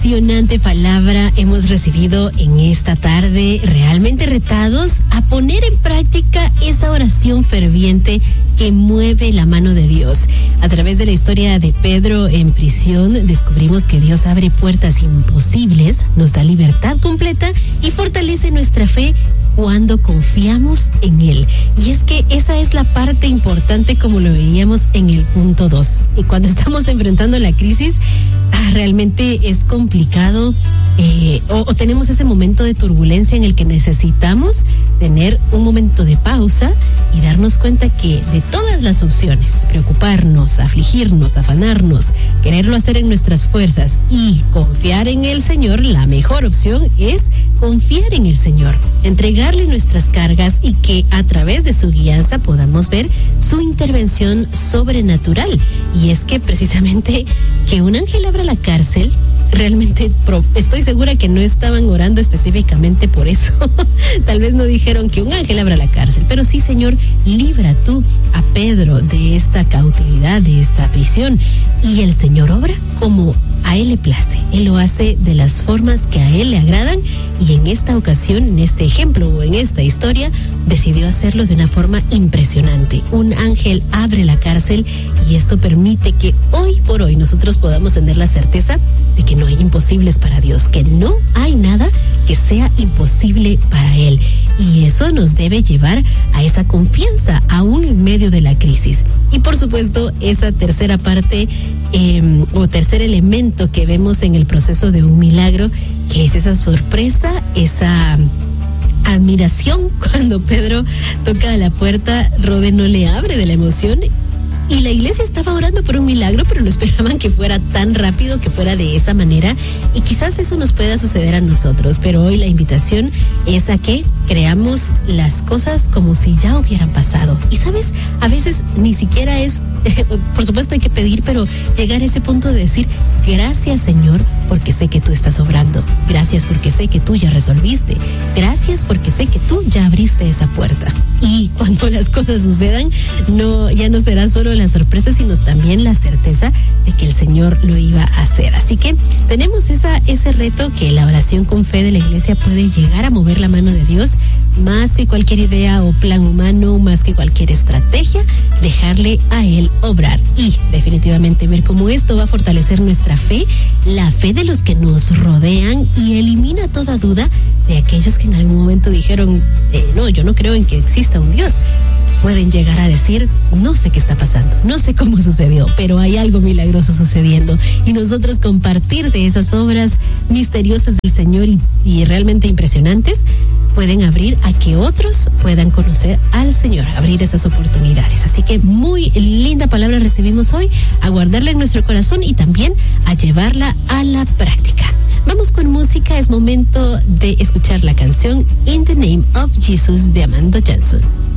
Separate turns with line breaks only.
Impresionante palabra hemos recibido en esta tarde, realmente retados a poner en práctica esa oración ferviente que mueve la mano de Dios. A través de la historia de Pedro en prisión, descubrimos que Dios abre puertas imposibles, nos da libertad completa y fortalece nuestra fe cuando confiamos en Él. Y es que esa es la parte importante, como lo veíamos en el punto 2. Y cuando estamos enfrentando la crisis, realmente es complicado o tenemos ese momento de turbulencia en el que necesitamos tener un momento de pausa y darnos cuenta que de todas las opciones, preocuparnos, afligirnos, afanarnos, quererlo hacer en nuestras fuerzas y confiar en el Señor, la mejor opción es confiar en el Señor, entregarle nuestras cargas y que a través de su guianza podamos ver su intervención sobrenatural. Y es que precisamente que un ángel abra la cárcel, realmente estoy segura que no estaban orando específicamente por eso. Tal vez no dijeron que un ángel abra la cárcel, pero sí, Señor, libra tú a Pedro de esta cautividad, de esta prisión. Y el Señor obra como a Él le place. Él lo hace de las formas que a Él le agradan y en esta ocasión, en este ejemplo o en esta historia, decidió hacerlo de una forma impresionante. Un ángel abre la cárcel y esto permite que hoy por hoy nosotros podamos tener la certeza de que no hay imposibles para Dios, que no hay nada que sea imposible para Él. Y eso nos debe llevar a esa confianza aún en medio de la crisis. Y por supuesto, esa tercera parte o tercer elemento que vemos en el proceso de un milagro, que es esa sorpresa, esa admiración cuando Pedro toca a la puerta. Rode no le abre de la emoción. Y la iglesia estaba orando por un milagro, pero no esperaban que fuera tan rápido, que fuera de esa manera. Y quizás eso nos pueda suceder a nosotros, pero hoy la invitación es a que creamos las cosas como si ya hubieran pasado. Y sabes, a veces ni siquiera es, por supuesto hay que pedir, pero llegar a ese punto de decir, gracias Señor, porque sé que tú estás obrando. Gracias porque sé que tú ya resolviste. Gracias porque sé que tú ya abriste esa puerta. Y cuando las cosas sucedan, ya no será solo la sorpresa, sino también la certeza de que el Señor lo iba a hacer. Así que tenemos ese reto, que la oración con fe de la iglesia puede llegar a mover la mano de Dios más que cualquier idea o plan humano, más que cualquier estrategia, dejarle a Él obrar y definitivamente ver cómo esto va a fortalecer nuestra fe, la fe de los que nos rodean y elimina toda duda de aquellos que en algún momento dijeron, no, yo no creo en que exista un Dios. Pueden llegar a decir, no sé qué está pasando, no sé cómo sucedió, pero hay algo milagroso sucediendo. Y nosotros compartir de esas obras misteriosas del Señor y realmente impresionantes pueden abrir a que otros puedan conocer al Señor, abrir esas oportunidades. Así que muy linda palabra recibimos hoy, a guardarla en nuestro corazón y también a llevarla a la práctica. Vamos con música, es momento de escuchar la canción In the Name of Jesus de Amanda Johnson.